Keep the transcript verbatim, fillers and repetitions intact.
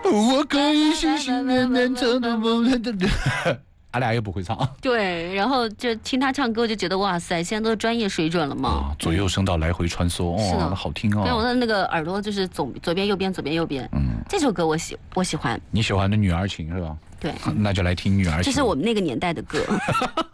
我可以心心念念着的梦。俺俩又不会唱。 对，然后就听他唱歌，就觉得哇塞，现在都是专业水准了嘛。 啊，左右声道来回穿梭， 是的哦，好听哦。 对，我的那个耳朵就是左左边右边左边右边。嗯，这首歌我喜我喜欢。 你喜欢的女儿情是吧？ 对， 那就来听女儿情。 这是我们那个年代的歌。